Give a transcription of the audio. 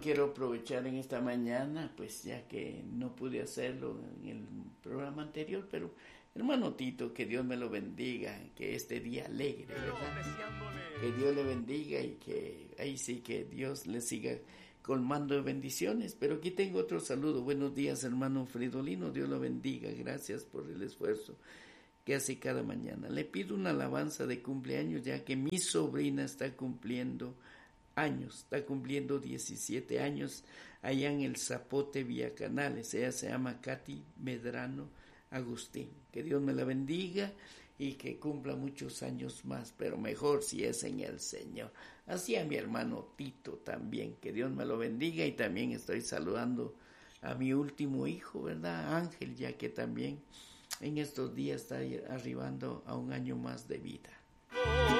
quiero aprovechar en esta mañana, pues ya que no pude hacerlo en el programa anterior, pero hermano Tito, que Dios me lo bendiga, que este día alegre, ¿verdad? Que Dios le bendiga y que ahí sí que Dios le siga colmando de bendiciones. Pero aquí tengo otro saludo. Buenos días, hermano Fridolino, Dios lo bendiga, gracias por el esfuerzo que hace cada mañana. Le pido una alabanza de cumpleaños, ya que mi sobrina está cumpliendo 17 años, allá en el Zapote Vía Canales. Ella se llama Katy Medrano Agustín. Que Dios me la bendiga y que cumpla muchos años más, pero mejor si es en el Señor. Así a mi hermano Tito también, que Dios me lo bendiga, y también estoy saludando a mi último hijo, ¿verdad? Ángel, ya que también en estos días está arribando a un año más de vida.